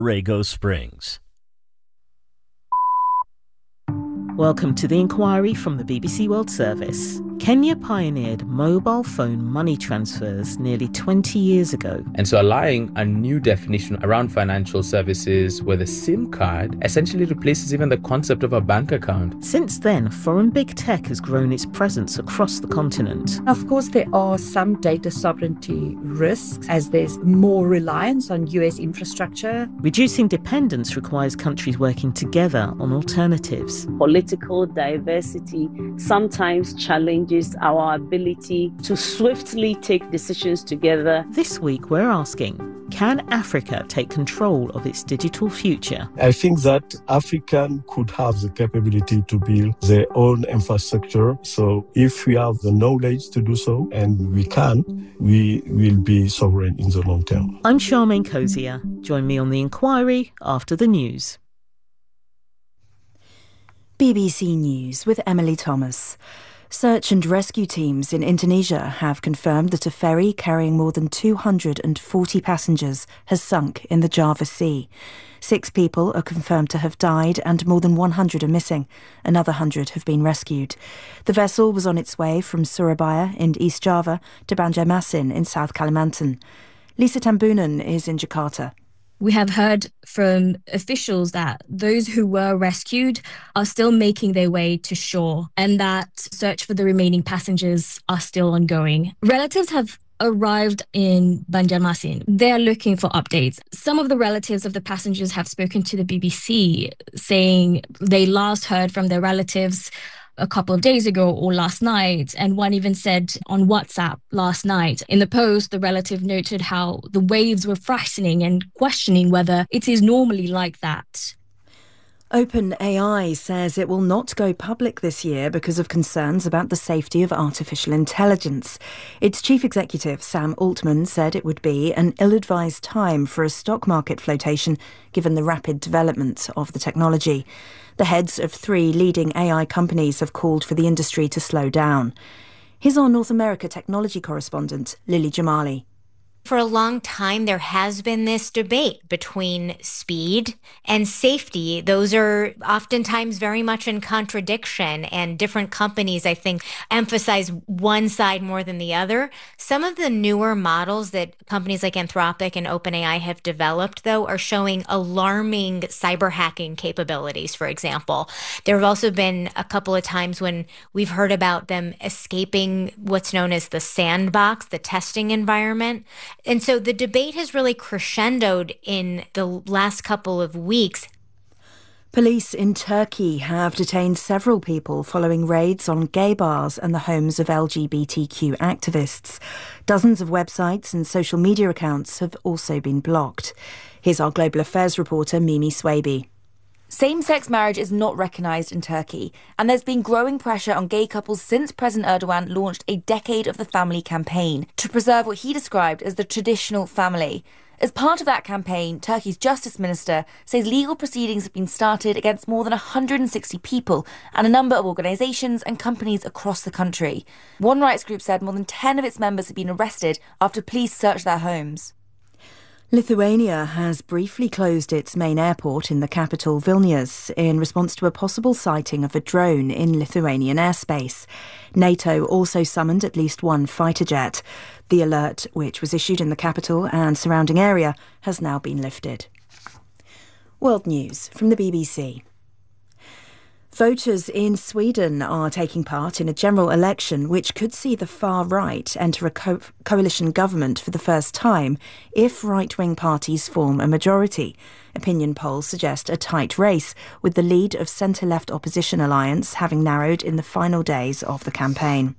Rago Springs. Welcome to The Inquiry from the BBC World Service. Kenya pioneered mobile phone money transfers nearly 20 years ago. And so allowing a new definition around financial services where the SIM card essentially replaces even the concept of a bank account. Since then, foreign big tech has grown its presence across the continent. Of course, there are some data sovereignty risks as there's more reliance on US infrastructure. Reducing dependence requires countries working together on alternatives. Political diversity sometimes challenges our ability to swiftly take decisions together. This week we're asking, can Africa take control of its digital future? I think that Africa could have the capability to build their own infrastructure. So if we have the knowledge to do so, and we can, we will be sovereign in the long term. I'm Charmaine Cozier. Join me on The Inquiry after the news. BBC News with Emily Thomas. Search and rescue teams in Indonesia have confirmed that a ferry carrying more than 240 passengers has sunk in the Java Sea. 6 people are confirmed to have died and more than 100 are missing. Another 100 have been rescued. The vessel was on its way from Surabaya in East Java to Banjarmasin in South Kalimantan. Lisa Tambunan is in Jakarta. We have heard from officials that those who were rescued are still making their way to shore and that search for the remaining passengers are still ongoing. Relatives have arrived in Banjarmasin. They are looking for updates. Some of the relatives of the passengers have spoken to the BBC saying they last heard from their relatives a couple of days ago or last night, and one even said on WhatsApp last night. In the post, the relative noted how the waves were frightening and questioning whether it is normally like that. OpenAI says it will not go public this year because of concerns about the safety of artificial intelligence. Its chief executive, Sam Altman, said it would be an ill-advised time for a stock market flotation given the rapid development of the technology. The heads of 3 leading AI companies have called for the industry to slow down. Here's our North America technology correspondent, Lily Jamali. For a long time, there has been this debate between speed and safety. Those are oftentimes very much in contradiction, and different companies, I think, emphasize one side more than the other. Some of the newer models that companies like Anthropic and OpenAI have developed, though, are showing alarming cyber hacking capabilities, for example. There have also been a couple of times when we've heard about them escaping what's known as the sandbox, the testing environment. And so the debate has really crescendoed in the last couple of weeks. Police in Turkey have detained several people following raids on gay bars and the homes of LGBTQ activists. Dozens of websites and social media accounts have also been blocked. Here's our global affairs reporter, Mimi Swaby. Same-sex marriage is not recognised in Turkey, and there's been growing pressure on gay couples since President Erdogan launched a Decade of the Family campaign to preserve what he described as the traditional family. As part of that campaign, Turkey's Justice Minister says legal proceedings have been started against more than 160 people and a number of organisations and companies across the country. One rights group said more than 10 of its members have been arrested after police searched their homes. Lithuania has briefly closed its main airport in the capital Vilnius in response to a possible sighting of a drone in Lithuanian airspace. NATO also summoned at least 1 fighter jet. The alert, which was issued in the capital and surrounding area, has now been lifted. World News from the BBC. Voters in Sweden are taking part in a general election which could see the far right enter a coalition government for the first time if right-wing parties form a majority. Opinion polls suggest a tight race, with the lead of centre-left opposition alliance having narrowed in the final days of the campaign.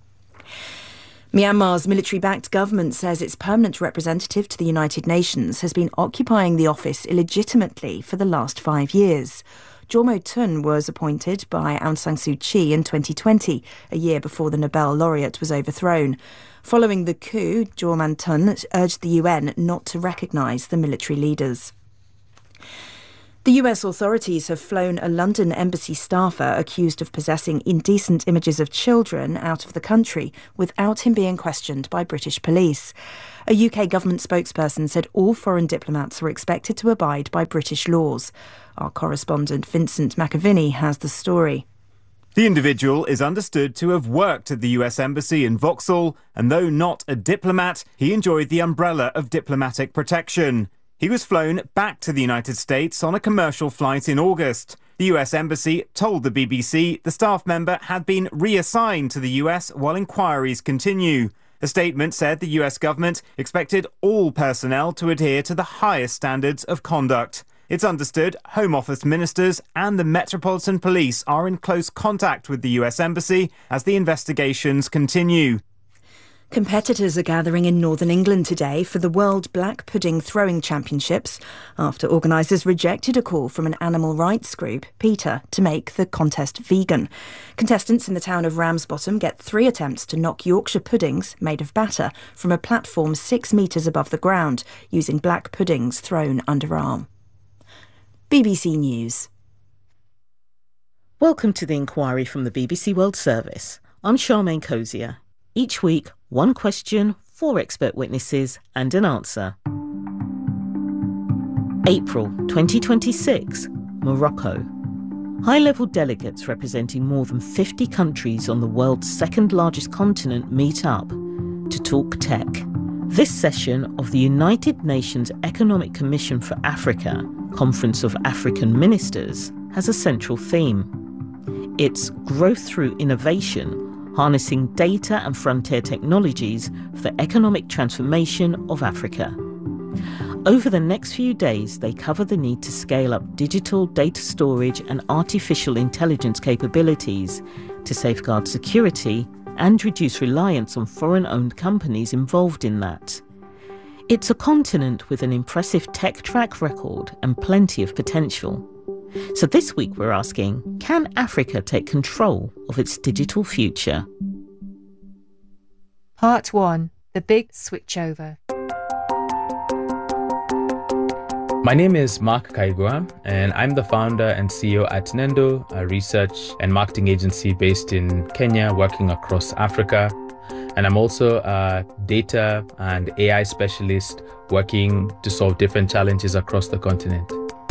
Myanmar's military-backed government says its permanent representative to the United Nations has been occupying the office illegitimately for the last 5 years. Jormo Tun was appointed by Aung San Suu Kyi in 2020, a year before the Nobel laureate was overthrown. Following the coup, Jorman Tun urged the UN not to recognise the military leaders. The US authorities have flown a London embassy staffer accused of possessing indecent images of children out of the country without him being questioned by British police. A UK government spokesperson said all foreign diplomats were expected to abide by British laws. Our correspondent Vincent McAviney has the story. The individual is understood to have worked at the US Embassy in Vauxhall, and though not a diplomat, he enjoyed the umbrella of diplomatic protection. He was flown back to the United States on a commercial flight in August. The US Embassy told the BBC the staff member had been reassigned to the US while inquiries continue. A statement said the US government expected all personnel to adhere to the highest standards of conduct. It's understood Home Office ministers and the Metropolitan Police are in close contact with the US Embassy as the investigations continue. Competitors are gathering in northern England today for the World Black Pudding Throwing Championships after organisers rejected a call from an animal rights group, PETA, to make the contest vegan. Contestants in the town of Ramsbottom get 3 attempts to knock Yorkshire puddings, made of batter, from a platform 6 metres above the ground, using black puddings thrown underarm. BBC News. Welcome to the inquiry from the BBC World Service. I'm Charmaine Cozier. Each week, 1 question, 4 expert witnesses and an answer. April 2026, Morocco. High-level delegates representing more than 50 countries on the world's second largest continent meet up to talk tech. This session of the United Nations Economic Commission for Africa, Conference of African Ministers, has a central theme. It's growth through innovation, harnessing data and frontier technologies for the economic transformation of Africa. Over the next few days, they cover the need to scale up digital data storage and artificial intelligence capabilities to safeguard security and reduce reliance on foreign-owned companies involved in that. It's a continent with an impressive tech track record and plenty of potential. So this week we're asking, can Africa take control of its digital future? Part 1. The Big Switchover. My name is Mark Kaigua, and I'm the founder and CEO at Nendo, a research and marketing agency based in Kenya, working across Africa. And I'm also a data and AI specialist working to solve different challenges across the continent.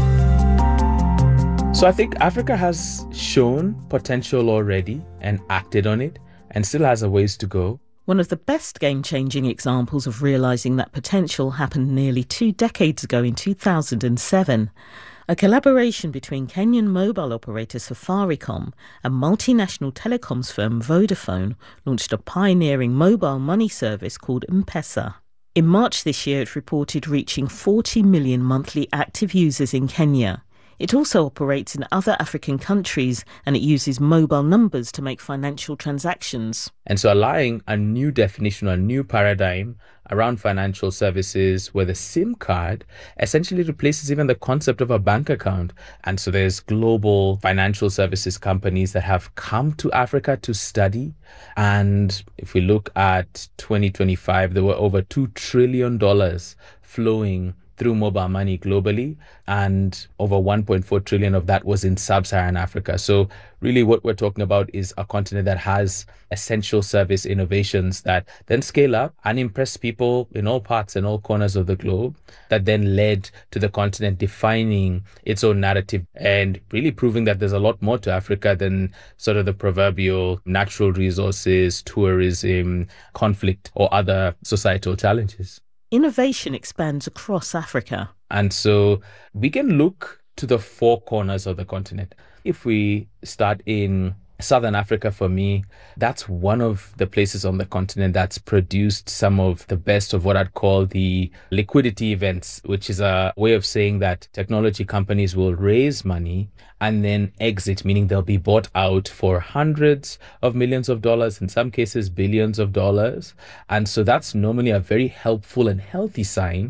So I think Africa has shown potential already and acted on it and still has a ways to go. One of the best game-changing examples of realising that potential happened nearly 2 decades ago in 2007. A collaboration between Kenyan mobile operator Safaricom and multinational telecoms firm Vodafone launched a pioneering mobile money service called M-Pesa. In March this year, it reported reaching 40 million monthly active users in Kenya. It also operates in other African countries, and it uses mobile numbers to make financial transactions. And so allowing a new definition, a new paradigm around financial services where the SIM card essentially replaces even the concept of a bank account. And so there's global financial services companies that have come to Africa to study. And if we look at 2025, there were over $2 trillion flowing through mobile money globally, and over 1.4 trillion of that was in sub-Saharan Africa. So really what we're talking about is a continent that has essential service innovations that then scale up and impress people in all parts and all corners of the globe, that then led to the continent defining its own narrative and really proving that there's a lot more to Africa than sort of the proverbial natural resources, tourism, conflict, or other societal challenges. Innovation expands across Africa. And so we can look to the 4 corners of the continent. If we start in Southern Africa, for me, that's one of the places on the continent that's produced some of the best of what I'd call the liquidity events, which is a way of saying that technology companies will raise money and then exit, meaning they'll be bought out for hundreds of millions of dollars, in some cases billions of dollars. And so that's normally a very helpful and healthy sign that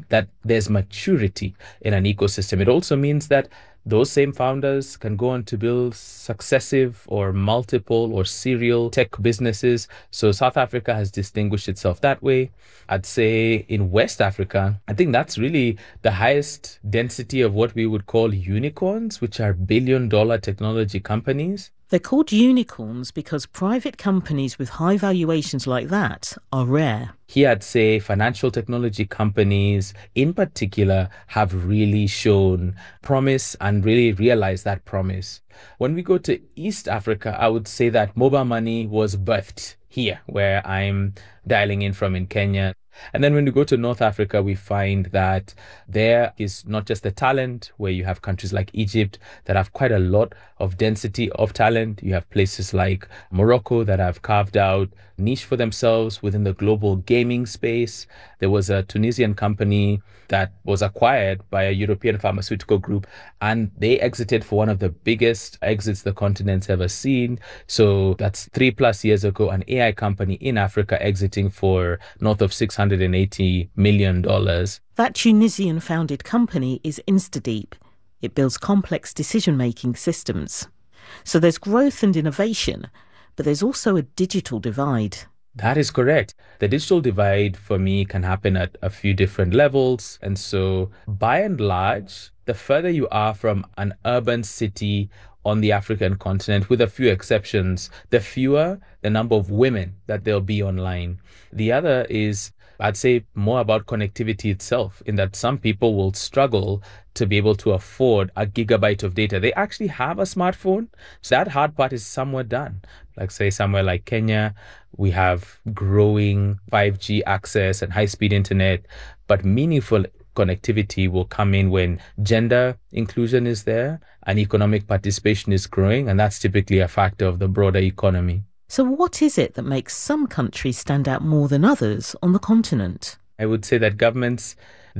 there's maturity in an ecosystem. It also means that those same founders can go on to build successive or multiple or serial tech businesses. So South Africa has distinguished itself that way. I'd say in West Africa, I think that's really the highest density of what we would call unicorns, which are billion-dollar technology companies. They're called unicorns because private companies with high valuations like that are rare. Here, I'd say financial technology companies in particular have really shown promise and really realized that promise. When we go to East Africa, I would say that mobile money was birthed here, where I'm dialing in from in Kenya. And then when we go to North Africa, we find that there is not just the talent, where you have countries like Egypt that have quite a lot of density of talent. You have places like Morocco that have carved out niche for themselves within the global gaming space. There was a Tunisian company that was acquired by a European pharmaceutical group, and they exited for one of the biggest exits the continent's ever seen. So that's 3+ years ago, an AI company in Africa exiting for north of $680 million. That Tunisian-founded company is InstaDeep. It builds complex decision-making systems. So there's growth and innovation, but there's also a digital divide. That is correct. The digital divide for me can happen at a few different levels. And so by and large, the further you are from an urban city on the African continent, with a few exceptions, the fewer the number of women that there'll be online. The other is, I'd say, more about connectivity itself, in that some people will struggle to be able to afford a gigabyte of data. They actually have a smartphone, so that hard part is somewhat done. Like say somewhere like Kenya, we have growing 5G access and high-speed internet, but meaningful connectivity will come in when gender inclusion is there and economic participation is growing, and that's typically a factor of the broader economy. So what is it that makes some countries stand out more than others on the continent? I would say that governments,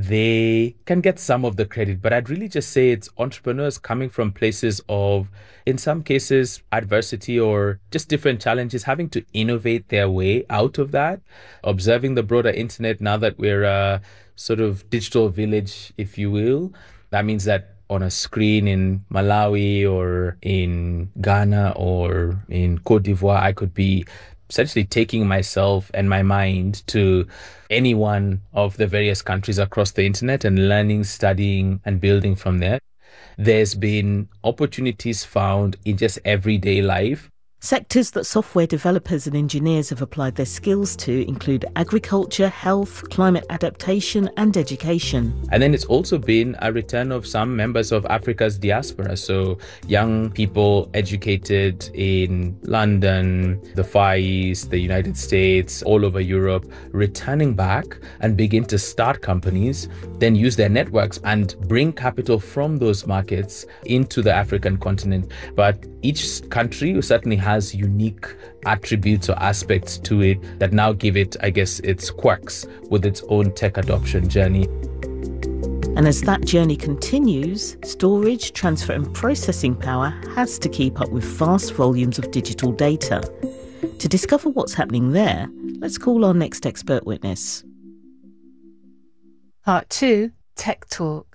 they can get some of the credit, but I'd really just say it's entrepreneurs coming from places of, in some cases, adversity or just different challenges, having to innovate their way out of that, observing the broader internet now that we're a sort of digital village, if you will. That means that on a screen in Malawi or in Ghana or in Cote d'Ivoire, I could be essentially taking myself and my mind to any one of the various countries across the internet and learning, studying, and building from there. There's been opportunities found in just everyday life. Sectors that software developers and engineers have applied their skills to include agriculture, health, climate adaptation, and education. And then it's also been a return of some members of Africa's diaspora. So young people educated in London, the Far East, the United States, all over Europe, returning back and begin to start companies, then use their networks and bring capital from those markets into the African continent. But each country certainly has unique attributes or aspects to it that now give it, I guess, its quirks with its own tech adoption journey. And as that journey continues, storage, transfer and processing power has to keep up with vast volumes of digital data. To discover what's happening there, let's call our next expert witness. Part 2, Tech Talk.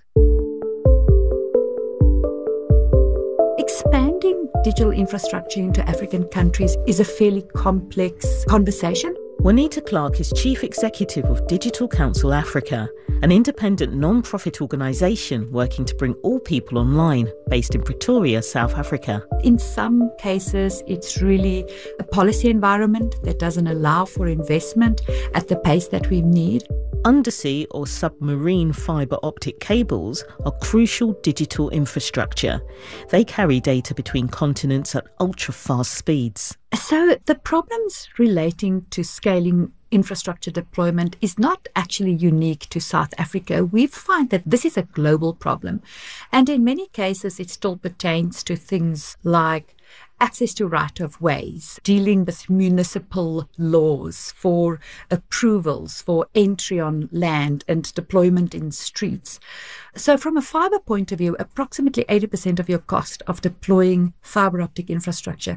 Expanding digital infrastructure into African countries is a fairly complex conversation. Juanita Clark is Chief Executive of Digital Council Africa, an independent non-profit organisation working to bring all people online, based in Pretoria, South Africa. In some cases, it's really a policy environment that doesn't allow for investment at the pace that we need. Undersea or submarine fibre optic cables are crucial digital infrastructure. They carry data between continents at ultra-fast speeds. So the problems relating to scaling infrastructure deployment is not actually unique to South Africa. We find that this is a global problem. And in many cases, it still pertains to things like access to right-of-ways, dealing with municipal laws for approvals for entry on land and deployment in streets. So from a fibre point of view, approximately 80% of your cost of deploying fibre optic infrastructure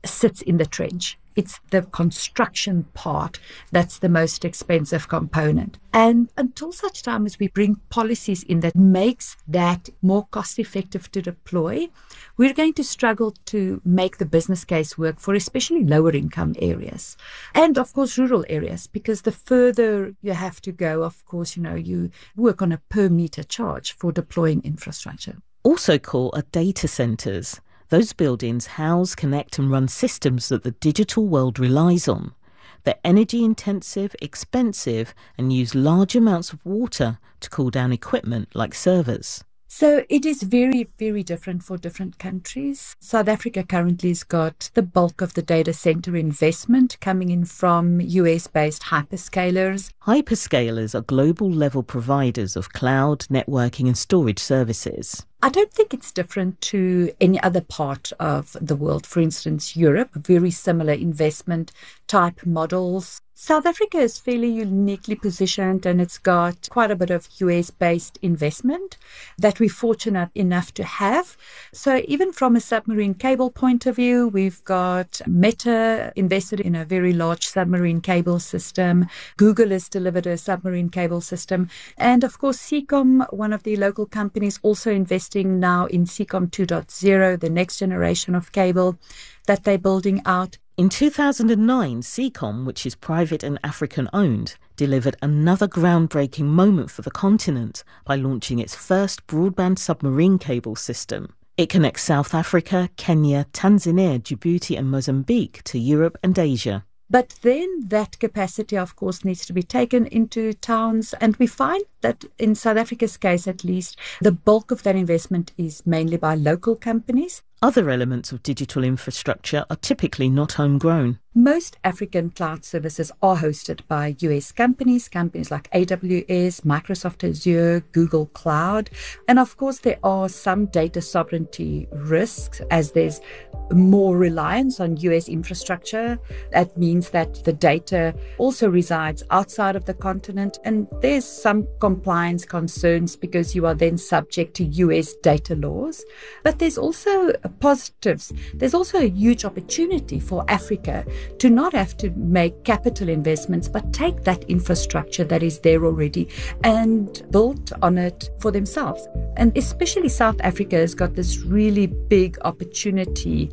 sits in the trench. It's the construction part that's the most expensive component. And until such time as we bring policies in that makes that more cost effective to deploy, we're going to struggle to make the business case work for especially lower income areas. And of course, rural areas, because the further you have to go, of course, you work on a per meter charge for deploying infrastructure. Also called are data centres. Those buildings house, connect and run systems that the digital world relies on. They're energy intensive, expensive, and use large amounts of water to cool down equipment like servers. So it is very, very different for different countries. South Africa currently has got the bulk of the data center investment coming in from US-based hyperscalers. Hyperscalers are global level providers of cloud, networking and storage services. I don't think it's different to any other part of the world. For instance, Europe, very similar investment type models. South Africa is fairly uniquely positioned, and it's got quite a bit of US-based investment that we're fortunate enough to have. So even from a submarine cable point of view, we've got Meta invested in a very large submarine cable system. Google has delivered a submarine cable system. And of course, Seacom, one of the local companies, also investing now in Seacom 2.0, the next generation of cable that they're building out. In 2009, Seacom, which is private and African-owned, delivered another groundbreaking moment for the continent by launching its first broadband submarine cable system. It connects South Africa, Kenya, Tanzania, Djibouti and Mozambique to Europe and Asia. But then that capacity, of course, needs to be taken into towns. And we find that in South Africa's case, at least, the bulk of that investment is mainly by local companies. Other elements of digital infrastructure are typically not homegrown. Most African cloud services are hosted by US companies like AWS, Microsoft Azure, Google Cloud. And of course, there are some data sovereignty risks as there's more reliance on US infrastructure. That means that the data also resides outside of the continent. And there's some compliance concerns because you are then subject to US data laws. But there's also positives. There's also a huge opportunity for Africa to not have to make capital investments, but take that infrastructure that is there already and build on it for themselves. And especially South Africa has got this really big opportunity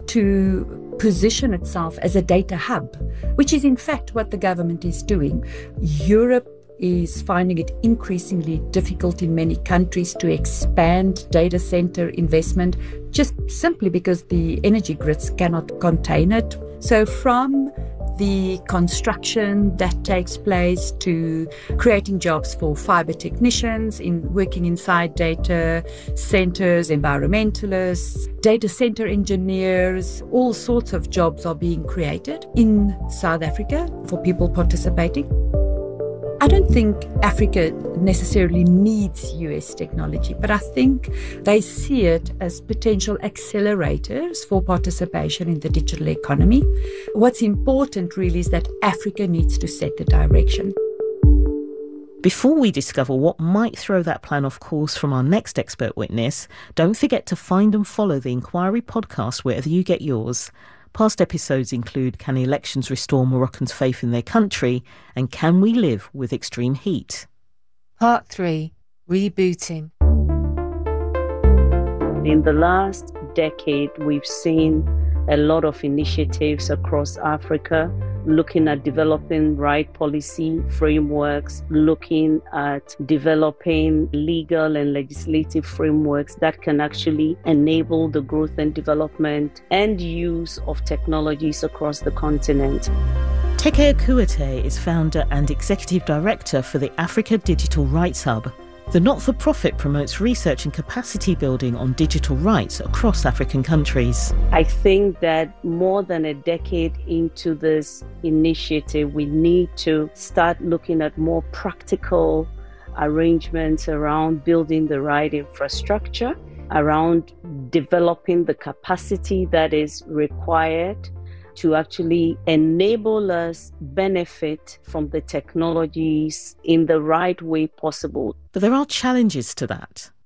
to position itself as a data hub, which is in fact what the government is doing. Europe is finding it increasingly difficult in many countries to expand data center investment just simply because the energy grids cannot contain it. So from the construction that takes place to creating jobs for fiber technicians, in working inside data centers, environmentalists, data center engineers, all sorts of jobs are being created in South Africa for people participating. I don't think Africa necessarily needs US technology, but I think they see it as potential accelerators for participation in the digital economy. What's important really is that Africa needs to set the direction. Before we discover what might throw that plan off course from our next expert witness, don't forget to find and follow the Inquiry podcast wherever you get yours. Past episodes include Can Elections Restore Moroccans' Faith in Their Country? And Can We Live with Extreme Heat? Part 3. Rebooting. In the last decade, we've seen a lot of initiatives across Africa looking at developing right policy frameworks, looking at developing legal and legislative frameworks that can actually enable the growth and development and use of technologies across the continent. Teke Akuate is founder and executive director for the Africa Digital Rights Hub. The not-for-profit promotes research and capacity building on digital rights across African countries. I think that more than a decade into this initiative, we need to start looking at more practical arrangements around building the right infrastructure, around developing the capacity that is required to actually enable us benefit from the technologies in the right way possible. But there are challenges to that.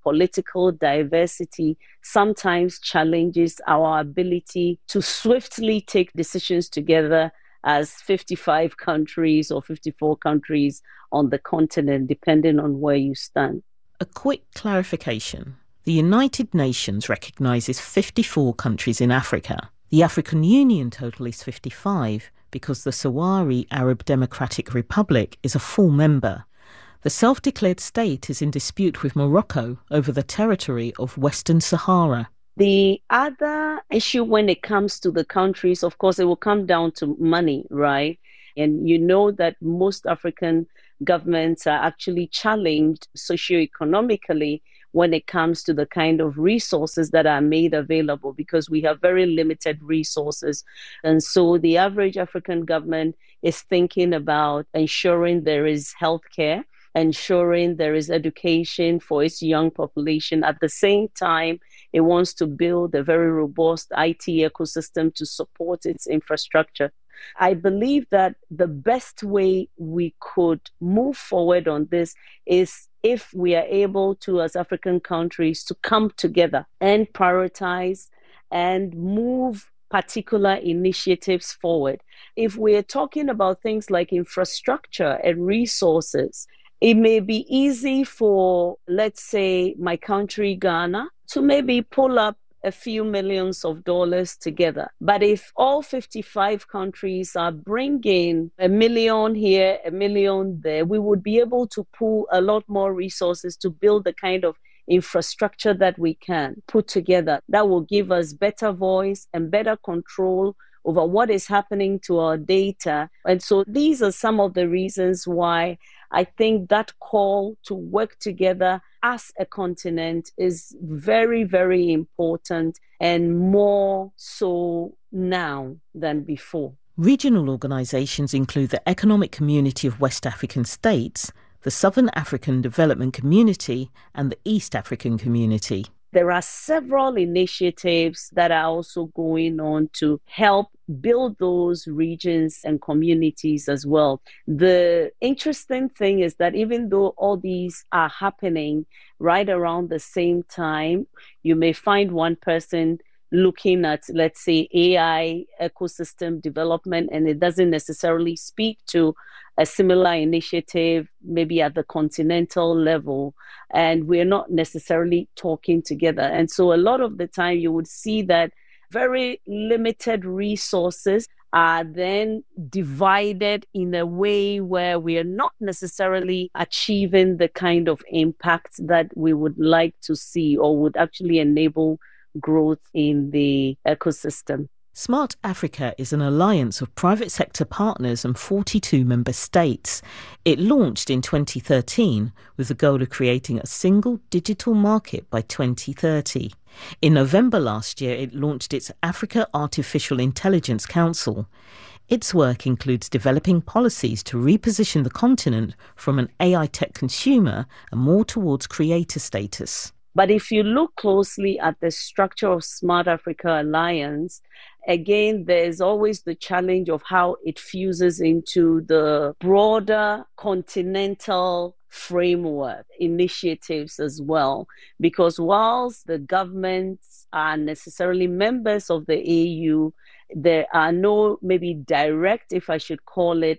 political diversity sometimes challenges our ability to swiftly take decisions together as 55 countries or 54 countries on the continent, depending on where you stand. A quick clarification. The United Nations recognises 54 countries in Africa. The African Union total is 55 because the Sahrawi Arab Democratic Republic is a full member. The self-declared state is in dispute with Morocco over the territory of Western Sahara. The other issue when it comes to the countries, of course, it will come down to money, right? And you know that most African governments are actually challenged socioeconomically when it comes to the kind of resources that are made available, because we have very limited resources. And so the average African government is thinking about ensuring there is healthcare, ensuring there is education for its young population. At the same time, it wants to build a very robust IT ecosystem to support its infrastructure. I believe that the best way we could move forward on this is if we are able to, as African countries, to come together and prioritize and move particular initiatives forward. If we're talking about things like infrastructure and resources, it may be easy for, let's say, my country, Ghana, to maybe pull up a few millions of dollars together. But if all 55 countries are bringing $1 million here, $1 million there, we would be able to pool a lot more resources to build the kind of infrastructure that we can put together that will give us better voice and better control over what is happening to our data. And so these are some of the reasons why I think that call to work together as a continent is very, very important, and more so now than before. Regional organisations include the Economic Community of West African States, the Southern African Development Community, and the East African Community. There are several initiatives that are also going on to help build those regions and communities as well. The interesting thing is that even though all these are happening right around the same time, you may find one person looking at, let's say, AI ecosystem development, and it doesn't necessarily speak to a similar initiative, maybe at the continental level, and we're not necessarily talking together. And so a lot of the time you would see that very limited resources are then divided in a way where we are not necessarily achieving the kind of impact that we would like to see or would actually enable growth in the ecosystem. Smart Africa is an alliance of private sector partners and 42 member states. It launched in 2013 with the goal of creating a single digital market by 2030. In November last year, it launched its Africa Artificial Intelligence Council. Its work includes developing policies to reposition the continent from an AI tech consumer and more towards creator status. But if you look closely at the structure of Smart Africa Alliance, again, there's always the challenge of how it fuses into the broader continental framework initiatives as well. Because whilst the governments are necessarily members of the AU, there are no maybe direct, if I should call it,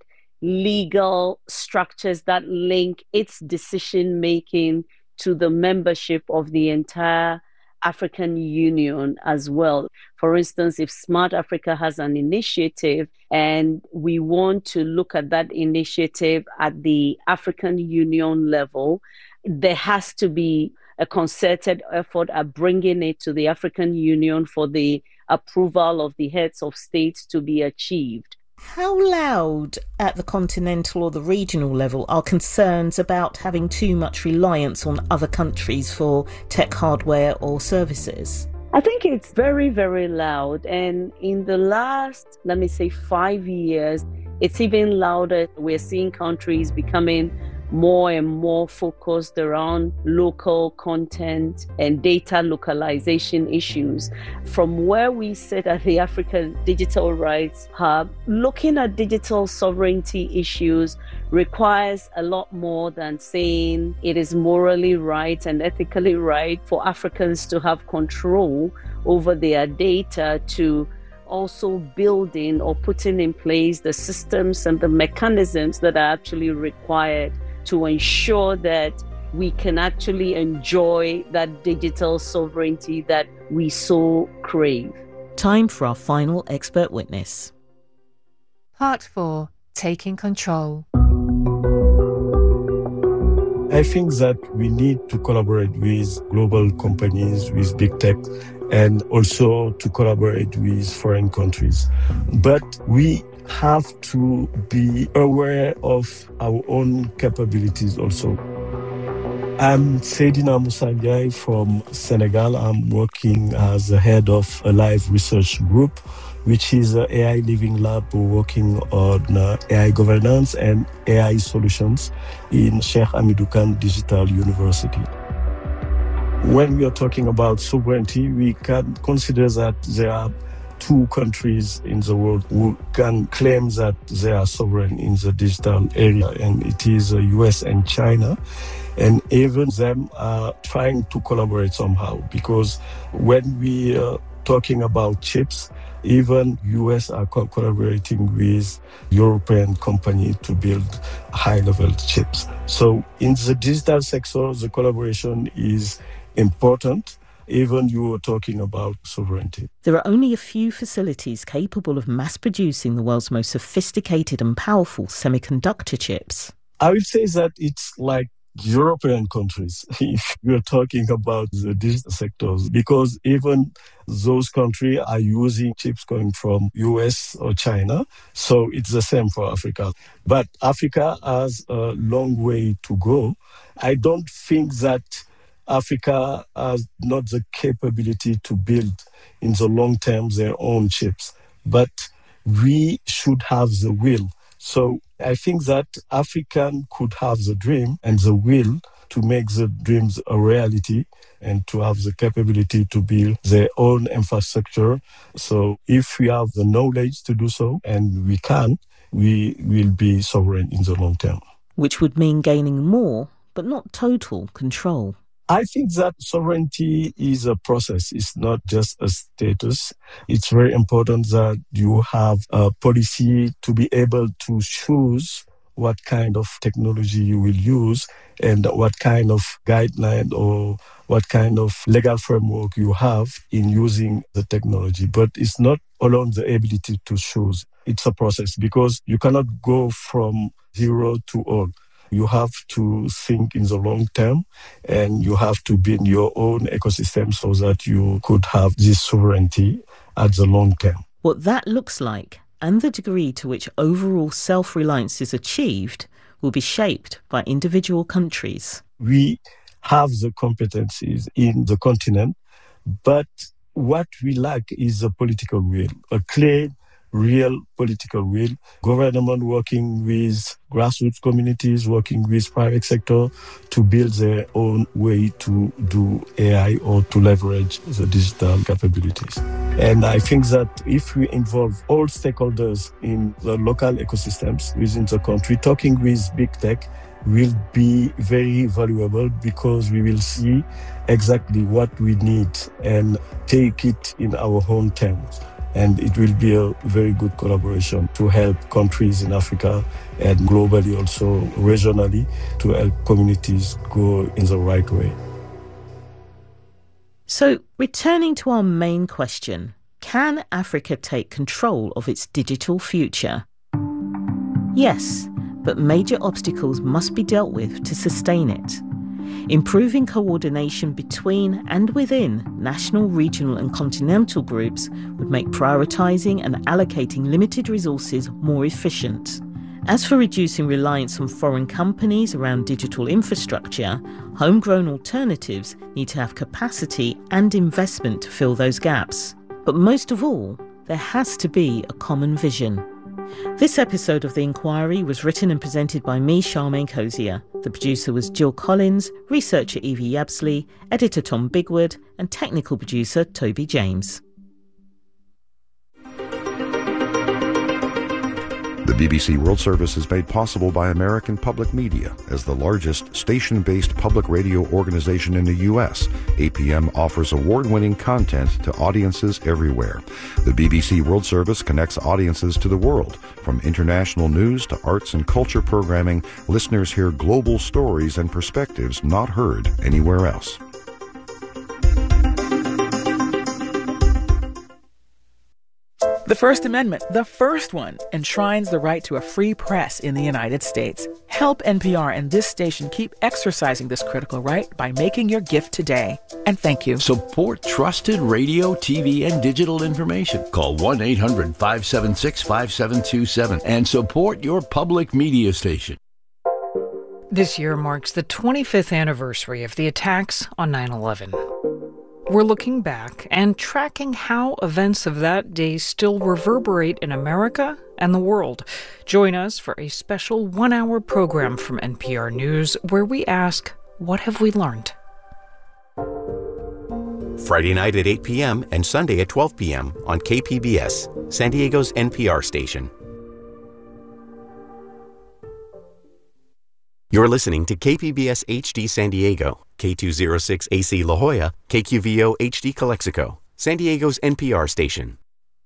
legal structures that link its decision-making to the membership of the entire African Union as well. For instance, if Smart Africa has an initiative and we want to look at that initiative at the African Union level, there has to be a concerted effort at bringing it to the African Union for the approval of the heads of state to be achieved. How loud at the continental or the regional level are concerns about having too much reliance on other countries for tech hardware or services? I think it's very, very loud. And in the last, 5 years, it's even louder. We're seeing countries becoming more and more focused around local content and data localization issues. From where we sit at the African Digital Rights Hub, looking at digital sovereignty issues requires a lot more than saying it is morally right and ethically right for Africans to have control over their data, to also building or putting in place the systems and the mechanisms that are actually required to ensure that we can actually enjoy that digital sovereignty that we so crave. Time for our final expert witness. Part 4. Taking control. I think that we need to collaborate with global companies, with big tech, and also to collaborate with foreign countries. But we have to be aware of our own capabilities also. I'm Seydina Moussa Ndiaye from Senegal. I'm working as the head of a live research group, which is an AI Living Lab working on AI governance and AI solutions in Cheikh Hamidou Kane Digital University. When we are talking about sovereignty, we can consider that there are two countries in the world who can claim that they are sovereign in the digital area, and it is the US and China. And even them are trying to collaborate somehow, because when we are talking about chips, even US are collaborating with European companies to build high-level chips. So in the digital sector, the collaboration is important. Even you were talking about sovereignty. There are only a few facilities capable of mass producing the world's most sophisticated and powerful semiconductor chips. I would say that it's like European countries, if you're talking about the digital sectors, because even those countries are using chips coming from US or China. So it's the same for Africa. But Africa has a long way to go. I don't think that Africa has not the capability to build in the long term their own chips, but we should have the will. So I think that African could have the dream and the will to make the dreams a reality and to have the capability to build their own infrastructure. So if we have the knowledge to do so, and we can, we will be sovereign in the long term. Which would mean gaining more, but not total control. I think that sovereignty is a process. It's not just a status. It's very important that you have a policy to be able to choose what kind of technology you will use and what kind of guideline or what kind of legal framework you have in using the technology. But it's not alone the ability to choose. It's a process, because you cannot go from zero to all. You have to think in the long term, and you have to build your own ecosystem so that you could have this sovereignty at the long term. What that looks like and the degree to which overall self-reliance is achieved will be shaped by individual countries. We have the competencies in the continent, but what we lack is a political will, a clear, real political will, government working with grassroots communities, working with private sector to build their own way to do AI or to leverage the digital capabilities. And I think that if we involve all stakeholders in the local ecosystems within the country, talking with big tech will be very valuable, because we will see exactly what we need and take it in our own terms. And it will be a very good collaboration to help countries in Africa and globally, also regionally, to help communities go in the right way. So, returning to our main question, can Africa take control of its digital future? Yes, but major obstacles must be dealt with to sustain it. Improving coordination between and within national, regional and continental groups would make prioritising and allocating limited resources more efficient. As for reducing reliance on foreign companies around digital infrastructure, homegrown alternatives need to have capacity and investment to fill those gaps. But most of all, there has to be a common vision. This episode of The Inquiry was written and presented by me, Charmaine Cozier. The producer was Jill Collins, researcher Evie Yabsley, editor Tom Bigwood, and technical producer Toby James. The BBC World Service is made possible by American Public Media. As the largest station-based public radio organization in the U.S., APM offers award-winning content to audiences everywhere. The BBC World Service connects audiences to the world. From international news to arts and culture programming, listeners hear global stories and perspectives not heard anywhere else. The First Amendment, the first one, enshrines the right to a free press in the United States. Help NPR and this station keep exercising this critical right by making your gift today. And thank you. Support trusted radio, TV, and digital information. Call 1-800-576-5727 and support your public media station. This year marks the 25th anniversary of the attacks on 9/11. We're looking back and tracking how events of that day still reverberate in America and the world. Join us for a special one-hour program from NPR News where we ask, what have we learned? Friday night at 8 p.m. and Sunday at 12 p.m. on KPBS, San Diego's NPR station. You're listening to KPBS HD San Diego, K206 AC La Jolla, KQVO HD Calexico, San Diego's NPR station.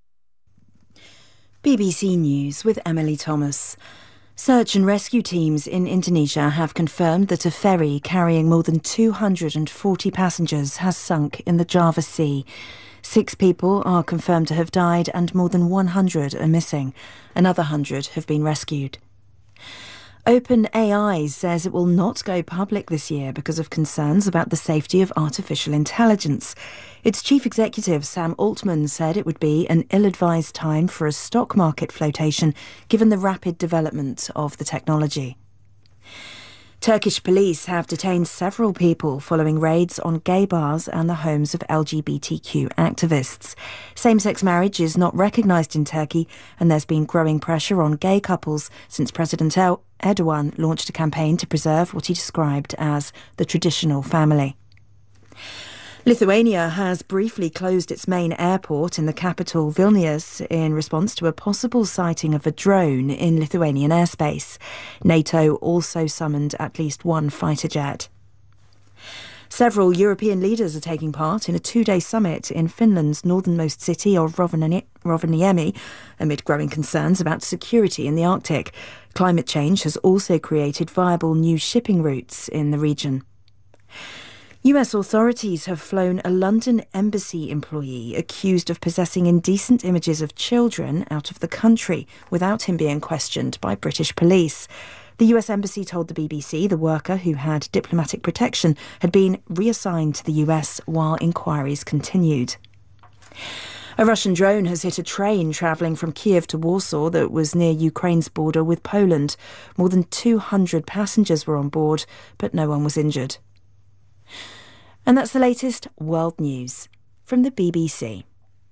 BBC News with Emily Thomas. Search and rescue teams in Indonesia have confirmed that a ferry carrying more than 240 passengers has sunk in the Java Sea. 6 people are confirmed to have died and more than 100 are missing. Another 100 have been rescued. OpenAI says it will not go public this year because of concerns about the safety of artificial intelligence. Its chief executive, Sam Altman, said it would be an ill-advised time for a stock market flotation given the rapid development of the technology. Turkish police have detained several people following raids on gay bars and the homes of LGBTQ activists. Same-sex marriage is not recognised in Turkey, and there's been growing pressure on gay couples since President Erdogan launched a campaign to preserve what he described as the traditional family. Lithuania has briefly closed its main airport in the capital Vilnius in response to a possible sighting of a drone in Lithuanian airspace. NATO also summoned at least one fighter jet. Several European leaders are taking part in a 2-day summit in Finland's northernmost city of Rovaniemi amid growing concerns about security in the Arctic. Climate change has also created viable new shipping routes in the region. US authorities have flown a London embassy employee accused of possessing indecent images of children out of the country without him being questioned by British police. The US embassy told the BBC the worker, who had diplomatic protection, had been reassigned to the US while inquiries continued. A Russian drone has hit a train travelling from Kiev to Warsaw that was near Ukraine's border with Poland. More than 200 passengers were on board, but no one was injured. And that's the latest world news from the BBC.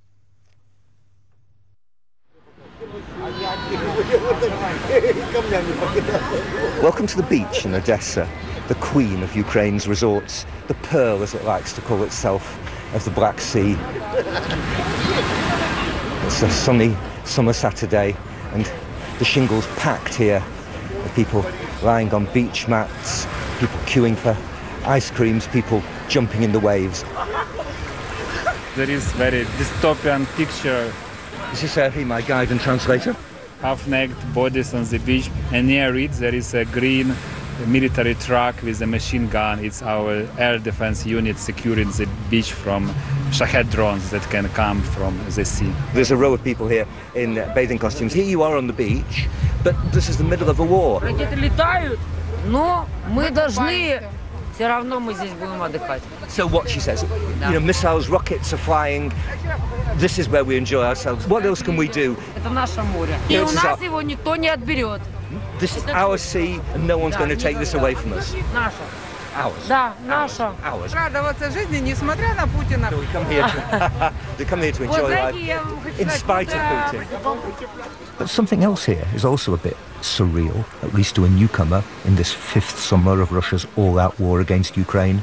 Welcome to the beach in Odessa, the queen of Ukraine's resorts, the pearl, as it likes to call itself, of the Black Sea. It's a sunny summer Saturday and the shingle's packed here, with people lying on beach mats, people queuing for ice creams, people jumping in the waves. There is very dystopian picture. This is Serhi, my guide and translator. Half-naked bodies on the beach, and near it there is a green military truck with a machine gun. It's our air defense unit securing the beach from Shahed drones that can come from the sea. There's a row of people here in bathing costumes. Here you are on the beach, but this is the middle of a war. So what she says, you know, missiles, rockets are flying. This is where we enjoy ourselves. What else can we do? This is our sea, and no one's going to take this away from us. Ours? Да, наша. Ours. Радоваться жизни, несмотря на Путина. We come here to enjoy life in spite of Putin. But something else here is also a bit surreal, at least to a newcomer in this fifth summer of Russia's all-out war against Ukraine.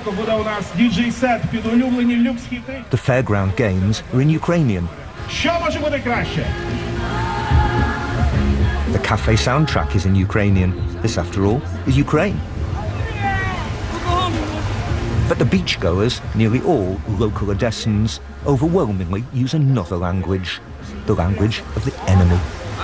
The Fairground Games are in Ukrainian. The cafe soundtrack is in Ukrainian. This, after all, is Ukraine. But the beachgoers, nearly all local Odessans, overwhelmingly use another language, the language of the enemy.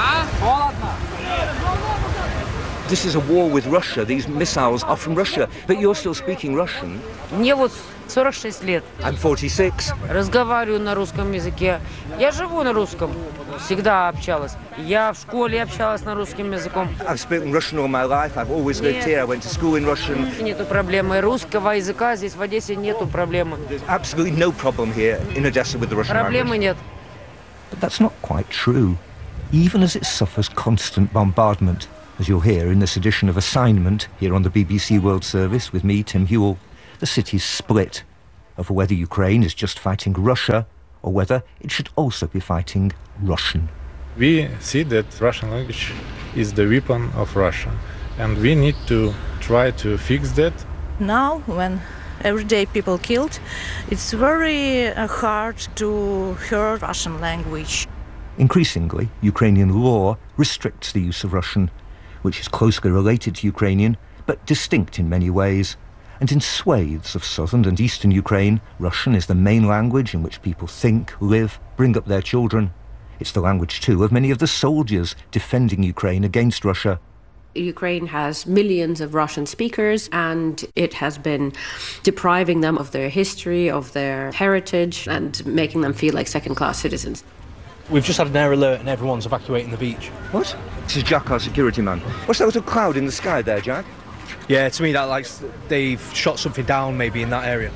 This is a war with Russia. These missiles are from Russia, but you're still speaking Russian. Мне вот 46 лет. I'm 46. Разговариваю на русском языке. Я живу на русском. Всегда общалась. Я в школе общалась на русском языком. I've spoken Russian all my life. I've always lived here. I went to school in Russian. Нету проблемы русского языка. Здесь в Одессе нету проблемы. There's absolutely no problem here in Odessa with the Russian Проблемы language. нет. But that's not quite true. Even as it suffers constant bombardment, as you'll hear in this edition of Assignment here on the BBC World Service with me, Tim Hewell, the city's split over whether Ukraine is just fighting Russia or whether it should also be fighting Russian. We see that Russian language is the weapon of Russia, and we need to try to fix that. Now, when everyday people killed, it's very hard to hear Russian language. Increasingly, Ukrainian law restricts the use of Russian, which is closely related to Ukrainian, but distinct in many ways. And in swathes of southern and eastern Ukraine, Russian is the main language in which people think, live, bring up their children. It's the language, too, of many of the soldiers defending Ukraine against Russia. Ukraine has millions of Russian speakers, and it has been depriving them of their history, of their heritage, and making them feel like second-class citizens. We've just had an air alert and everyone's evacuating the beach. What? This is Jack, our security man. What's that little cloud in the sky there, Jack? Yeah, to me that like they've shot something down maybe in that area.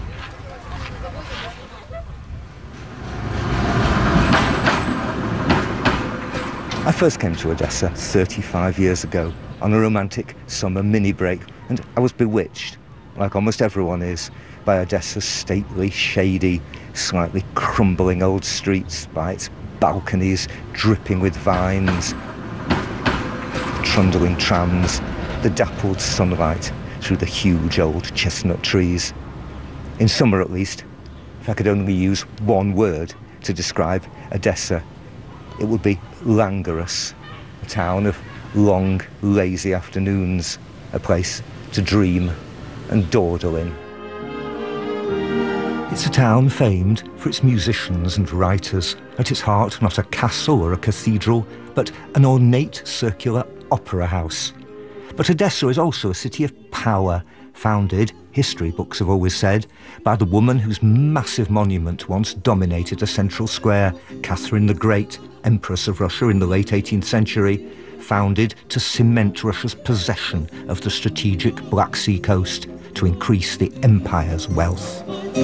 I first came to Odessa 35 years ago on a romantic summer mini break, and I was bewitched, like almost everyone is, by Odessa's stately, shady, slightly crumbling old streets, by its balconies dripping with vines, trundling trams, the dappled sunlight through the huge old chestnut trees. In summer, at least, if I could only use one word to describe Odessa, it would be languorous, a town of long, lazy afternoons, a place to dream and dawdle in. It's a town famed for its musicians and writers, at its heart not a castle or a cathedral, but an ornate circular opera house. But Odessa is also a city of power, founded, history books have always said, by the woman whose massive monument once dominated a central square, Catherine the Great, Empress of Russia in the late 18th century, founded to cement Russia's possession of the strategic Black Sea coast to increase the empire's wealth.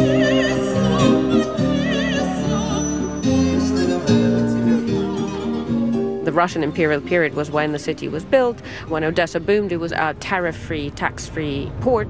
The Russian imperial period was when the city was built. When Odessa boomed, it was a tariff-free, tax-free port.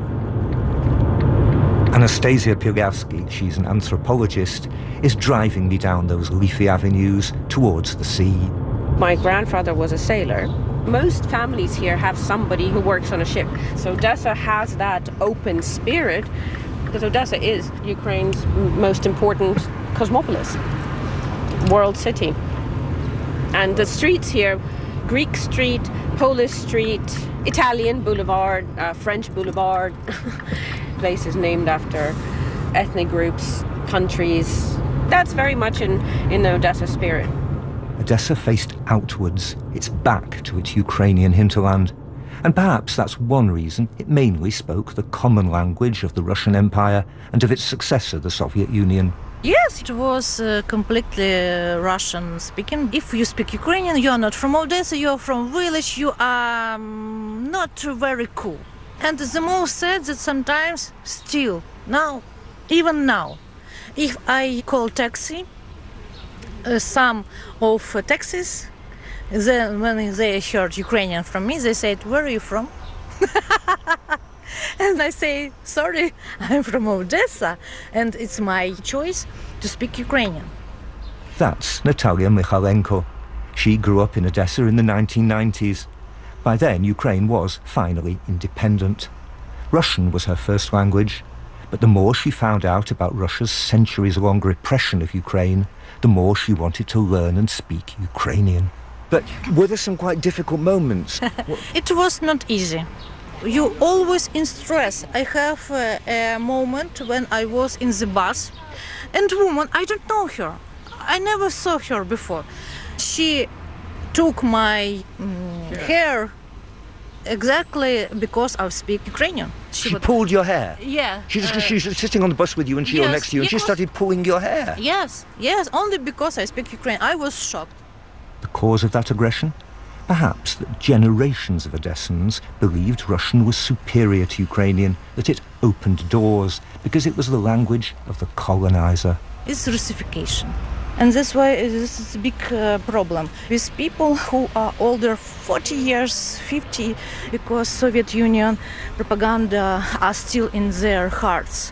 Anastasia Pilyavsky, she's an anthropologist, is driving me down those leafy avenues towards the sea. My grandfather was a sailor. Most families here have somebody who works on a ship. So Odessa has that open spirit because Odessa is Ukraine's most important cosmopolis, world city. And the streets here, Greek Street, Polish Street, Italian Boulevard, French Boulevard, places named after ethnic groups, countries. That's very much in the Odessa spirit. Odessa faced outwards, its back to its Ukrainian hinterland. And perhaps that's one reason it mainly spoke the common language of the Russian Empire and of its successor, the Soviet Union. Yes, it was completely Russian speaking. If you speak Ukrainian, you are not from Odessa, you are from village, you are not very cool. And the most sad that sometimes still, now, even now, if I call taxi, some of taxis, then when they heard Ukrainian from me, they said, "Where are you from?" And I say, sorry, I'm from Odessa, and it's my choice to speak Ukrainian. That's Natalia Michalenko. She grew up in Odessa in the 1990s. By then, Ukraine was finally independent. Russian was her first language, but the more she found out about Russia's centuries-long repression of Ukraine, the more she wanted to learn and speak Ukrainian. But were there some quite difficult moments? It was not easy. You always in stress. I have a moment when I was in the bus, and woman, I don't know her. I never saw her before. She took my hair exactly because I speak Ukrainian. She pulled your hair? Yeah. She was sitting on the bus with you and she was next to you and she started pulling your hair? Yes, only because I speak Ukrainian. I was shocked. The cause of that aggression? Perhaps that generations of Odessans believed Russian was superior to Ukrainian, that it opened doors because it was the language of the colonizer. It's Russification. And that's why this is a big problem with people who are older, 40 years, 50, because Soviet Union propaganda are still in their hearts.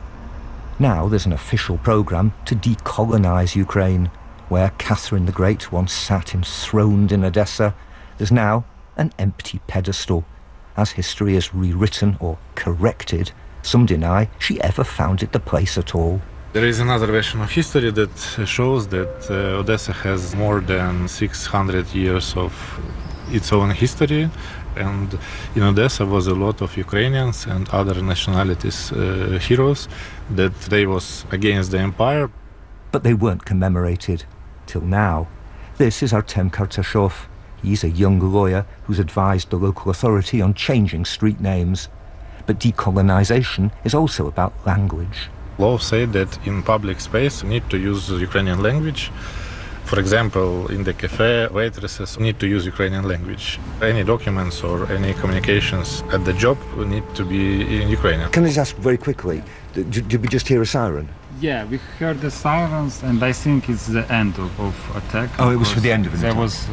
Now there's an official program to decolonize Ukraine, where Catherine the Great once sat enthroned in Odessa. There's now an empty pedestal. As history is rewritten or corrected, some deny she ever founded the place at all. There is another version of history that shows that Odessa has more than 600 years of its own history, and in Odessa was a lot of Ukrainians and other nationalities heroes that they was against the empire. But they weren't commemorated till now. This is Artem Kartashov. He's a young lawyer who's advised the local authority on changing street names. But decolonization is also about language. Law said that in public space you need to use Ukrainian language. For example, in the cafe, waitresses need to use Ukrainian language. Any documents or any communications at the job need to be in Ukrainian. Can I just ask very quickly, did we just hear a siren? Yeah, we heard the sirens, and I think it's the end of attack. Oh, it was for the end of it. There was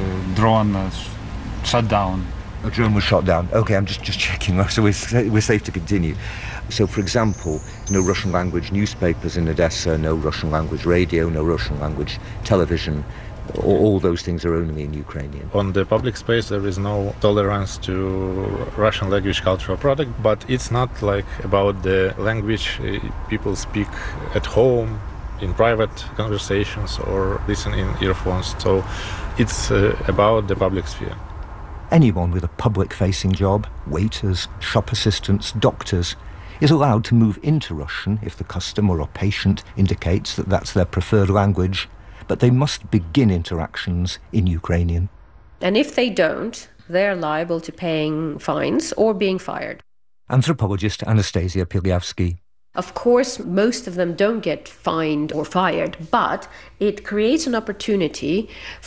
drone shut down. A drone was shot down. Okay, I'm just checking, so we're safe to continue. So, for example, no Russian language newspapers in Odessa, no Russian language radio, no Russian language television. All those things are only in Ukrainian. On the public space, there is no tolerance to Russian language cultural product, but it's not like about the language people speak at home, in private conversations, or listen in earphones. So it's about the public sphere. Anyone with a public-facing job, waiters, shop assistants, doctors, is allowed to move into Russian if the customer or patient indicates that that's their preferred language, but they must begin interactions in Ukrainian. And if they don't, they're liable to paying fines or being fired. Anthropologist Anastasia Pilyavsky. Of course, most of them don't get fined or fired, but it creates an opportunity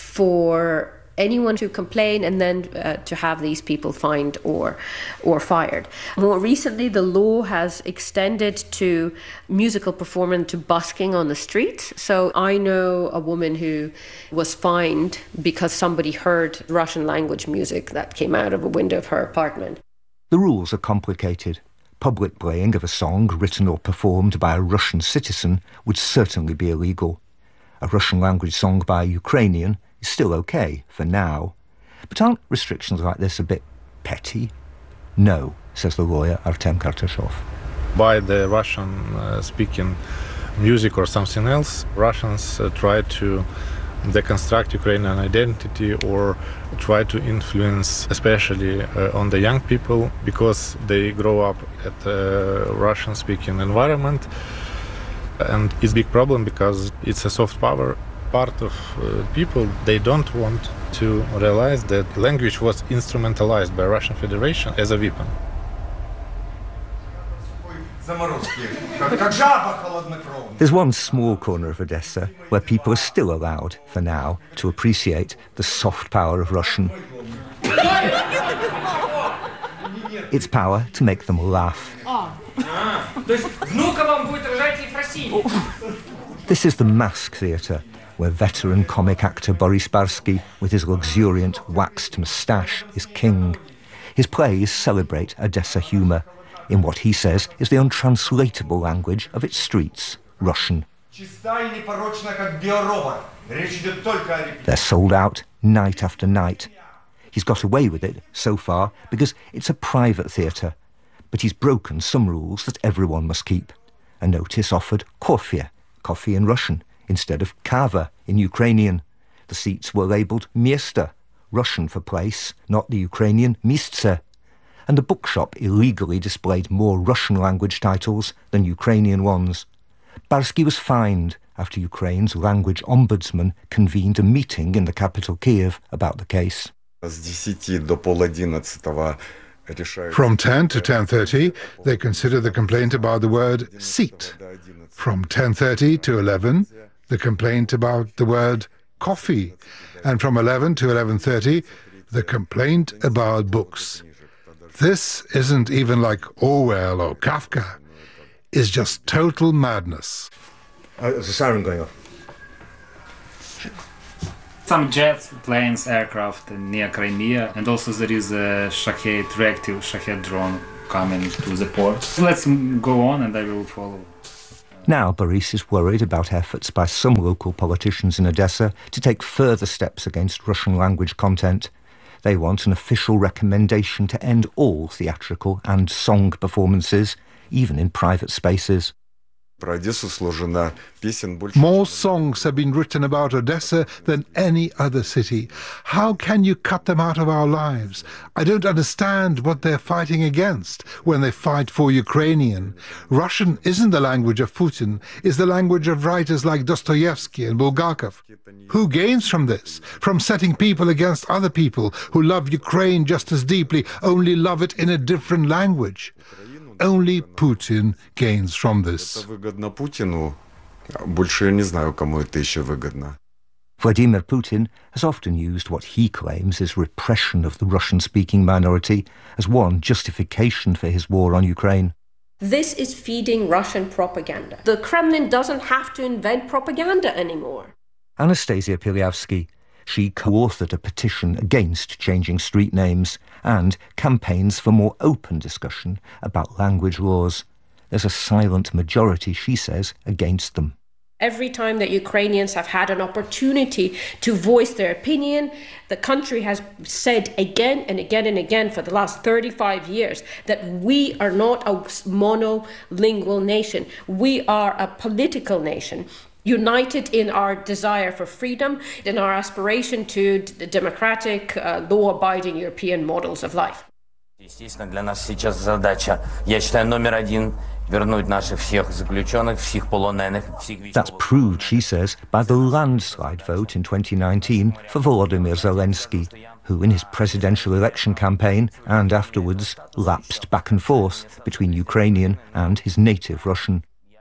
for anyone to complain and then to have these people fined or fired. More recently, the law has extended to musical performance to busking on the streets. So I know a woman who was fined because somebody heard Russian language music that came out of a window of her apartment. The rules are complicated. Public playing of a song written or performed by a Russian citizen would certainly be illegal. A Russian language song by a Ukrainian is still okay for now. But aren't restrictions like this a bit petty? No, says the lawyer Artem Kartashov. By the Russian speaking music or something else, Russians try to deconstruct Ukrainian identity or try to influence, especially on the young people, because they grow up at a Russian-speaking environment. And it's a big problem because it's a soft power. Part of people, they don't want to realize that language was instrumentalized by Russian Federation as a weapon. There's one small corner of Odessa where people are still allowed, for now, to appreciate the soft power of Russian. Its power to make them laugh. This is the Mask Theatre, where veteran comic actor Boris Barsky, with his luxuriant waxed moustache, is king. His plays celebrate Odessa humour. in what he says is the untranslatable language of its streets, Russian. They're sold out night after night. He's got away with it so far because it's a private theatre, but he's broken some rules that everyone must keep. A notice offered kofi, coffee in Russian, instead of kava in Ukrainian. The seats were labelled miesta, Russian for place, not the Ukrainian mistse. And the bookshop illegally displayed more Russian language titles than Ukrainian ones. Barsky was fined after Ukraine's language ombudsman convened a meeting in the capital Kiev about the case. From 10 to 10:30, they consider the complaint about the word seat. From 10:30 to 11, the complaint about the word coffee. And from 11 to 11:30, the complaint about books. This isn't even like Orwell or Kafka. It's just total madness. There's a siren going off. Some jets, planes, aircraft near Crimea, and also there is a Shahed reactive Shahed drone coming to the port. Let's go on and I will follow. Now Boris is worried about efforts by some local politicians in Odessa to take further steps against Russian language content. They want an official recommendation to end all theatrical and song performances, even in private spaces. More songs have been written about Odessa than any other city. How can you cut them out of our lives? I don't understand what they're fighting against when they fight for Ukrainian. Russian isn't the language of Putin, it's the language of writers like Dostoevsky and Bulgakov. Who gains from this? From setting people against other people who love Ukraine just as deeply, only love it in a different language. Only Putin gains from this. Vladimir Putin has often used what he claims is repression of the Russian-speaking minority as one justification for his war on Ukraine. This is feeding Russian propaganda. The Kremlin doesn't have to invent propaganda anymore. Anastasia Pilyavsky, she co-authored a petition against changing street names and campaigns for more open discussion about language laws. There's a silent majority, she says, against them. Every time that Ukrainians have had an opportunity to voice their opinion, the country has said again and again and again for the last 35 years that we are not a monolingual nation. We are a political nation, united in our desire for freedom, in our aspiration to democratic, law-abiding European models of life. Естественно, для нас сейчас задача, я считаю, номер один вернуть наших всех заключенных, всех полоненых, всех. That's proved, she says, by the landslide vote in 2019 for Volodymyr Zelensky, who in his presidential election campaign and afterwards lapsed back and forth between Ukrainian and his native Russian.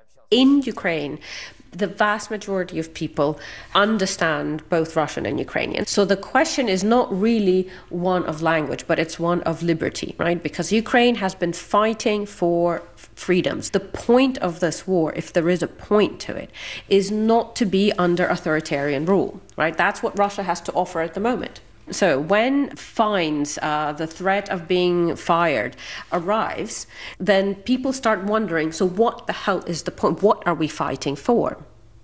In Ukraine, the vast majority of people understand both Russian and Ukrainian. So the question is not really one of language, but it's one of liberty, right? Because Ukraine has been fighting for freedoms. The point of this war, if there is a point to it, is not to be under authoritarian rule, right? That's what Russia has to offer at the moment. So when fines, the threat of being fired arrives, then people start wondering, so what the hell is the point? What are we fighting for?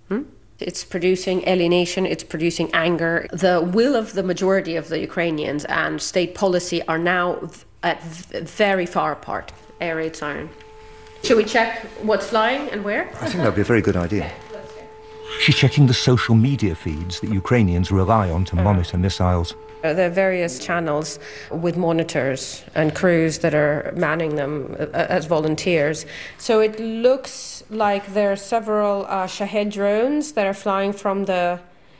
It's producing alienation, it's producing anger. The will of the majority of the Ukrainians and state policy are now at very far apart. Air raid siren. Should we check what's flying and where? I think that would be a very good idea. She's checking the social media feeds that Ukrainians rely on to monitor missiles. There are various channels with monitors and crews that are manning them as volunteers. So it looks like there are several Shahed drones that are flying from the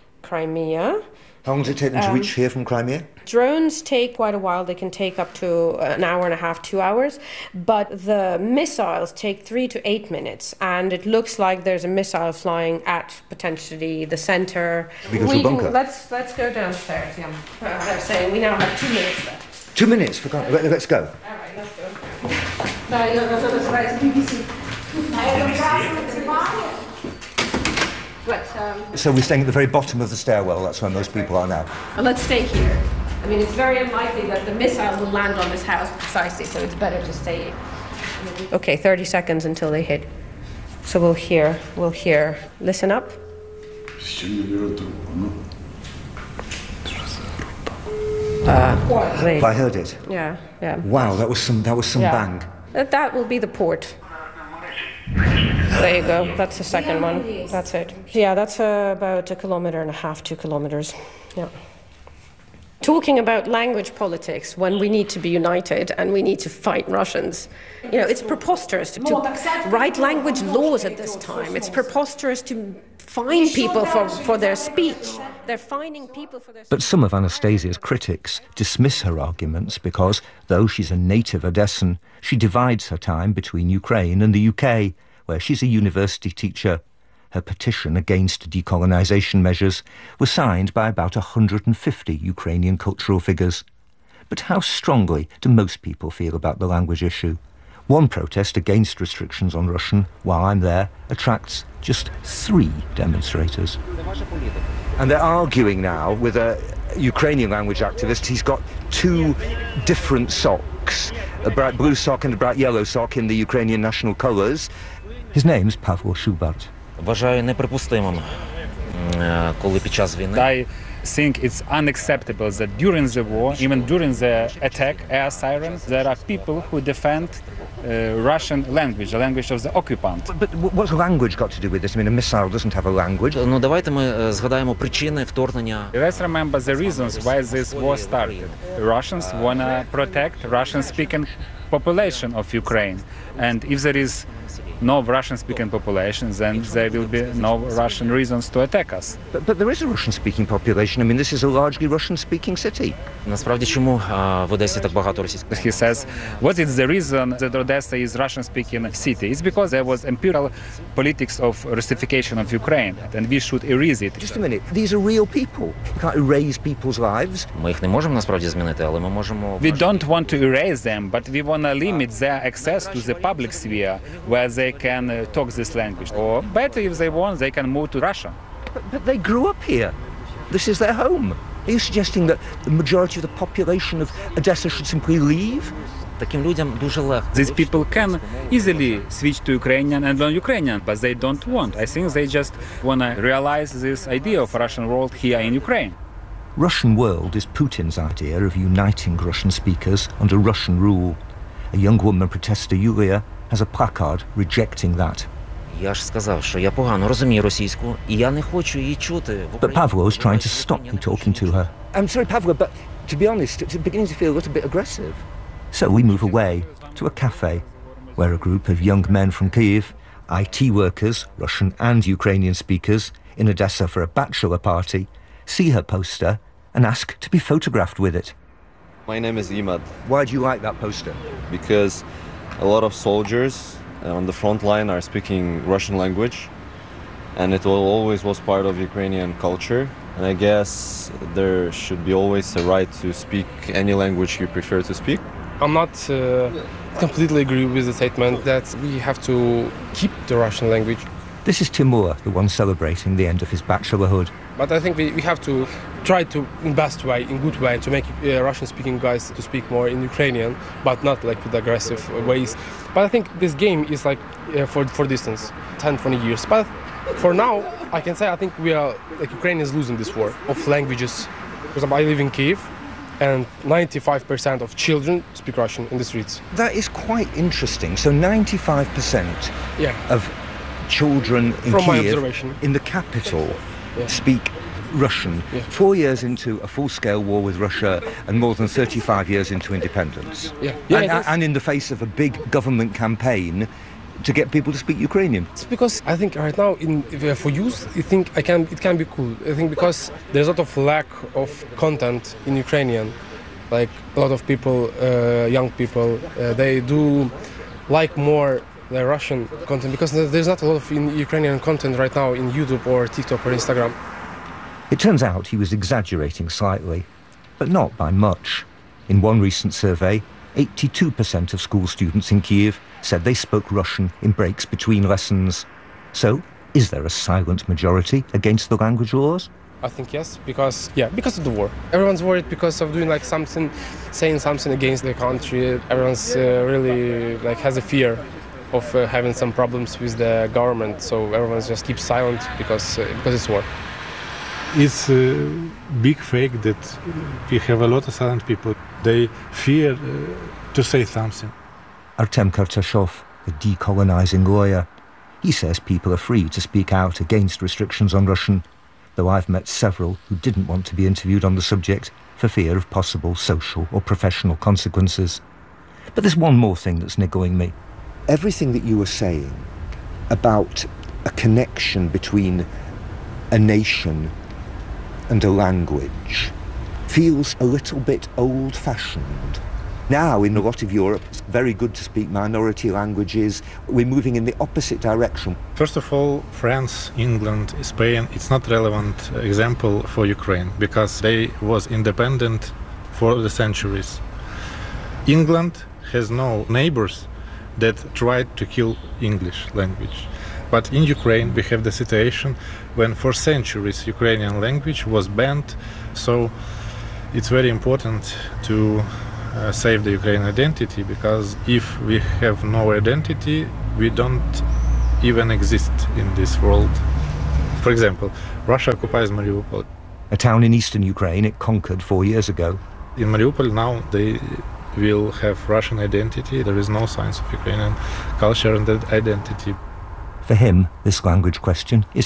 Crimea. How long does it take them to reach here from Crimea? Drones take quite a while. They can take up to an hour and a half, 2 hours. But the missiles take 3 to 8 minutes. And it looks like there's a missile flying at potentially the center. Let's go downstairs. Yeah. They're saying we now have 2 minutes left. 2 minutes? Let's go. All right, let's go. So we're staying at the very bottom of the stairwell. That's where most people are now. Let's stay here. I mean, it's very unlikely that the missile will land on this house precisely, so it's better to stay Okay, 30 seconds until they hit. So we'll hear. Listen up. I heard it. Yeah. Wow, that was some bang. That will be the port. There you go. That's the second one. That's it. Yeah, that's about 1.5 kilometers, 2 kilometers. Yeah. Talking about language politics when we need to be united and we need to fight Russians. It's preposterous to write language laws at this time. It's preposterous to fine people for their speech. They're fining people for their speech. But some of Anastasia's critics dismiss her arguments because, though she's a native Odessan, she divides her time between Ukraine and the UK, where she's a university teacher. Her petition against decolonisation measures was signed by about 150 Ukrainian cultural figures. But how strongly do most people feel about the language issue? One protest against restrictions on Russian, while I'm there, attracts just 3 demonstrators. And they're arguing now with a Ukrainian language activist. He's got 2 different socks, a bright blue sock and a bright yellow sock in the Ukrainian national colours. His name's Pavlo Shubart. Вважаю неприпустимим, коли під час війни. I think it's unacceptable that during the war, even during the attack, air sirens, there are people who defend Russian language, the language of the occupant. But what's language got to do with this? I mean, a missile doesn't have a language. Ну, давайте ми згадаємо причини вторгнення. Let's remember the reasons why this war started. Russians want to protect Russian-speaking population of Ukraine. And if there is no Russian-speaking population, then there will be no Russian reasons to attack us. But there is a Russian-speaking population. I mean, this is a largely Russian-speaking city. Насправді, чому в Одесі так багато російських? He says, what is the reason that Odessa is Russian-speaking city? It's because there was imperial politics of Russification of Ukraine, and we should erase it. Just a minute. These are real people. You can't erase people's lives. Ми їх не можемо насправді змінити, але ми можемо. We don't want to erase them, but we want to limit their access to the public sphere, where they can talk this language. Or better, if they want, they can move to Russia. But they grew up here. This is their home. Are you suggesting that the majority of the population of Odessa should simply leave? Таким людям дуже легко. These people can easily switch to Ukrainian and learn Ukrainian, but they don't want. I think they just want to realize this idea of Russian world here in Ukraine. Russian world is Putin's idea of uniting Russian speakers under Russian rule. A young woman protester, Yulia, has a placard rejecting that. Я ж сказав, що я погано розумію російську, і я не хочу її чути. But Pavlo's trying to stop me talking to her. I'm sorry, Pavlo, but to be honest, it's beginning to feel a little bit aggressive. So we move away to a cafe, where a group of young men from Kyiv, IT workers, Russian and Ukrainian speakers, in Odessa for a bachelor party, see her poster and ask to be photographed with it. My name is Imad. Why do you like that poster? Because a lot of soldiers on the front line are speaking Russian language, and it always was part of Ukrainian culture. And I guess there should be always a right to speak any language you prefer to speak. I'm not completely agree with the statement that we have to keep the Russian language. This is Timur, the one celebrating the end of his bachelorhood. But I think we have to try to, in best way, in good way, to make Russian-speaking guys to speak more in Ukrainian, but not like with aggressive ways. But I think this game is like for distance, 10, 20 years. But for now, I can say I think we are, like Ukraine is losing this war of languages. For example, I live in Kyiv, and 95% of children speak Russian in the streets. That is quite interesting. So 95% of children in Kyiv, in the capital, speak Russian. 4 years into a full-scale war with Russia and more than 35 years into independence. And in the face of a big government campaign to get people to speak Ukrainian. It's because I think right now for youth, I think it can be cool. I think because there's a lot of lack of content in Ukrainian. Like a lot of people, young people, they do like more the Russian content because there's not a lot of Ukrainian content right now in YouTube or TikTok or Instagram. It turns out he was exaggerating slightly, but not by much. In one recent survey, 82% of school students in Kyiv said they spoke Russian in breaks between lessons. So, is there a silent majority against the language laws? I think yes, because of the war. Everyone's worried because of doing like saying something against the country. Everyone's really like has a fear of having some problems with the government, so everyone just keeps silent because it's war. It's a big fake that we have a lot of silent people. They fear to say something. Artem Kartashov, a decolonizing lawyer, he says people are free to speak out against restrictions on Russian, though I've met several who didn't want to be interviewed on the subject for fear of possible social or professional consequences. But there's one more thing that's niggling me. Everything that you were saying about a connection between a nation and a language feels a little bit old-fashioned. Now, in a lot of Europe, it's very good to speak minority languages. We're moving in the opposite direction. First of all, France, England, Spain, it's not relevant example for Ukraine because they was independent for the centuries. England has no neighbors that tried to kill English language. But in Ukraine we have the situation when for centuries Ukrainian language was banned, so it's very important to save the Ukrainian identity, because if we have no identity, we don't even exist in this world. For example, Russia occupies Mariupol. A town in eastern Ukraine it conquered 4 years ago. In Mariupol now they will have Russian identity. There is no signs of Ukrainian culture and identity. For him, this language question is